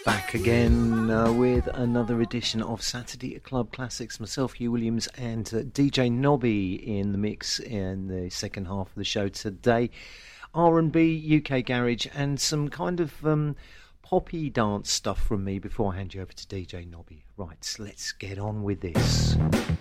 back again with another edition of Saturday Club Classics. Myself, Hugh Williams, and DJ Nobby in the mix in the second half of the show today. R&B, UK Garage, and some kind of poppy dance stuff from me before I hand you over to DJ Nobby. Right, let's get on with this.